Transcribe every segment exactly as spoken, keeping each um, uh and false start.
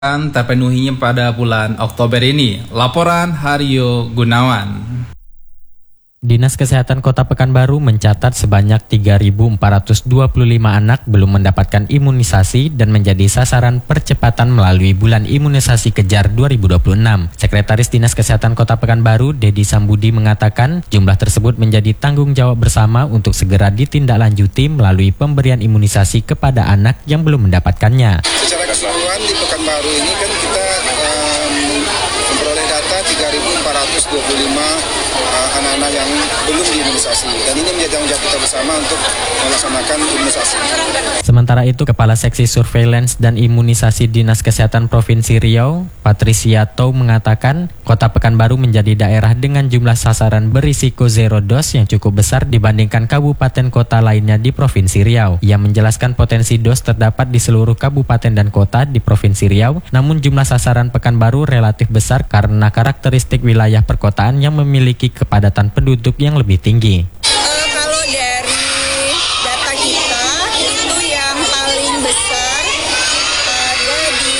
terpenuhinya pada bulan Oktober ini. Laporan Haryo Gunawan. Dinas Kesehatan Kota Pekanbaru mencatat sebanyak tiga ribu empat ratus dua puluh lima anak belum mendapatkan imunisasi dan menjadi sasaran percepatan melalui Bulan Imunisasi Kejar dua ribu dua puluh enam. Sekretaris Dinas Kesehatan Kota Pekanbaru, Dedi Sambudi, mengatakan jumlah tersebut menjadi tanggung jawab bersama untuk segera ditindaklanjuti melalui pemberian imunisasi kepada anak yang belum mendapatkannya. Secara keseluruhan di Pekanbaru ini kan kita um, memperoleh data tiga ribu empat ratus dua puluh lima uh, anak-anak yang belum diimunisasi, dan ini menjadi tanggung jawab kita bersama untuk melaksanakan imunisasi. Sementara itu, Kepala Seksi Surveillance dan Imunisasi Dinas Kesehatan Provinsi Riau, Patricia Tou, mengatakan Kota Pekanbaru menjadi daerah dengan jumlah sasaran berisiko zero dos yang cukup besar dibandingkan kabupaten kota lainnya di Provinsi Riau. Ia menjelaskan potensi dos terdapat di seluruh kabupaten dan kota di Provinsi Riau, namun jumlah sasaran Pekanbaru relatif besar karena karakteristik wilayah perkotaan yang memiliki kepadatan penduduk yang lebih tinggi. Uh, kalau dari data kita itu yang paling besar ada di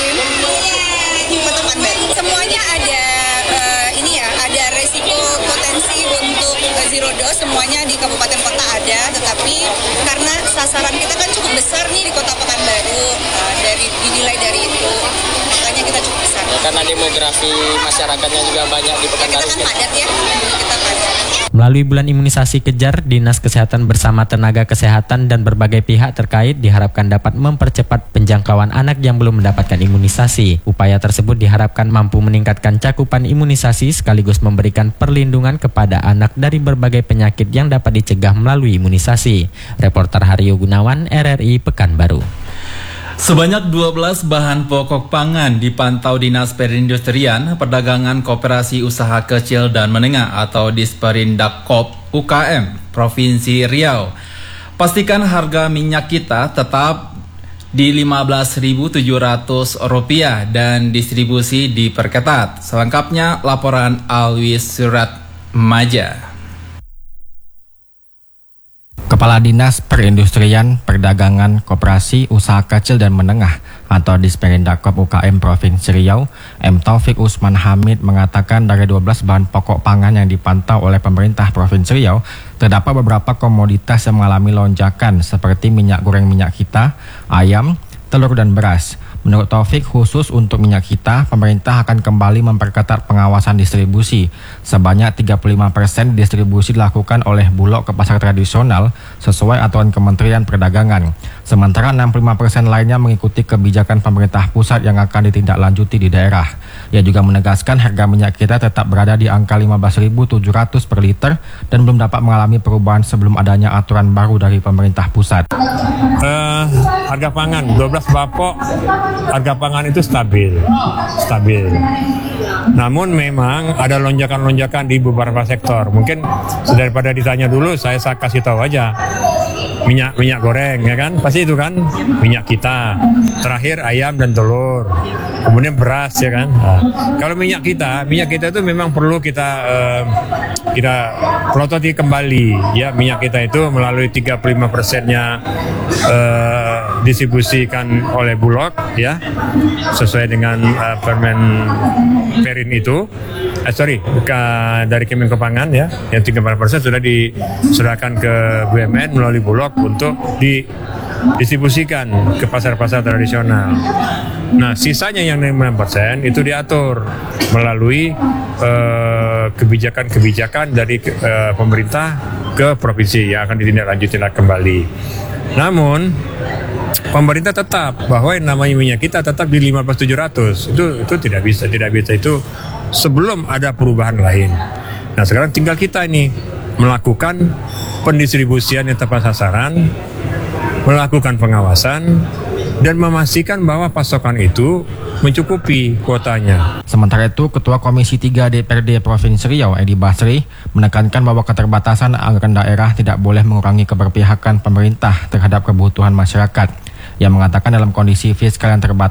Kota Pekanbaru. Semuanya ada uh, ini ya, ada resiko potensi untuk uh, zero dose, semuanya di kabupaten kota ada, tetapi karena sasaran kita kan cukup besar nih di Kota Pekanbaru, uh, dari dinilai dari itu, makanya kita cukup besar. Ya, karena demografi masyarakatnya juga banyak di Pekanbaru. Kita kan padat ya, kita padat. Melalui Bulan Imunisasi Kejar, Dinas Kesehatan bersama tenaga kesehatan dan berbagai pihak terkait diharapkan dapat mempercepat penjangkauan anak yang belum mendapatkan imunisasi. Upaya tersebut diharapkan mampu meningkatkan cakupan imunisasi sekaligus memberikan perlindungan kepada anak dari berbagai penyakit yang dapat dicegah melalui imunisasi. Reporter Haryo Gunawan, R R I Pekanbaru. Sebanyak dua belas bahan pokok pangan dipantau Dinas Perindustrian, Perdagangan Koperasi Usaha Kecil dan Menengah atau Disperindakop U K M Provinsi Riau. Pastikan harga minyak kita tetap di lima belas ribu tujuh ratus rupiah dan distribusi diperketat. Selengkapnya laporan Alwi Surat Maja. Kepala Dinas Perindustrian, Perdagangan, Koperasi, Usaha Kecil dan Menengah atau Disperindakop U K M Provinsi Riau, M. Taufik Usman Hamid, mengatakan dari dua belas bahan pokok pangan yang dipantau oleh pemerintah Provinsi Riau, terdapat beberapa komoditas yang mengalami lonjakan seperti minyak goreng minyak kita, ayam, telur dan beras. Menurut Taufik, khusus untuk minyak kita, pemerintah akan kembali memperketat pengawasan distribusi. Sebanyak tiga puluh lima persen distribusi dilakukan oleh Bulog ke pasar tradisional sesuai aturan Kementerian Perdagangan. Sementara enam puluh lima persen lainnya mengikuti kebijakan pemerintah pusat yang akan ditindaklanjuti di daerah. Ia juga menegaskan harga minyak kita tetap berada di angka lima belas ribu tujuh ratus per liter dan belum dapat mengalami perubahan sebelum adanya aturan baru dari pemerintah pusat. Uh, harga pangan dua belas bapok, harga pangan itu stabil, stabil. Namun memang ada lonjakan-lonjakan di beberapa sektor. Mungkin daripada ditanya dulu, saya, saya kasih tahu aja. Minyak minyak goreng, ya kan? Pasti itu kan minyak kita. Terakhir ayam dan telur. Kemudian beras, ya kan? Nah, kalau minyak kita, minyak kita itu memang perlu kita uh, kita pelototi kembali. Ya, minyak kita itu melalui tiga puluh lima persennya uh, distribusikan oleh Bulog, ya, sesuai dengan uh, permen Perin itu. Eh, sorry, ke, dari Kemenko Pangan, ya, yang tiga puluh persen sudah diserahkan ke B U M N melalui Bulog untuk didistribusikan ke pasar-pasar tradisional. Nah, sisanya yang enam puluh persen itu diatur melalui uh, kebijakan-kebijakan dari uh, pemerintah ke provinsi yang akan ditindaklanjuti kembali. Namun pemerintah tetap bahwa yang namanya minyak kita tetap di lima belas ribu tujuh ratus. Itu itu tidak bisa, tidak bisa itu sebelum ada perubahan lain. Nah, sekarang tinggal kita ini melakukan pendistribusian yang tepat sasaran, melakukan pengawasan, dan memastikan bahwa pasokan itu mencukupi kuotanya. Sementara itu, Ketua Komisi tiga D P R D Provinsi Riau, Edi Basri, menekankan bahwa keterbatasan anggaran daerah tidak boleh mengurangi keberpihakan pemerintah terhadap kebutuhan masyarakat. Ia mengatakan dalam kondisi fiskal yang terbatas,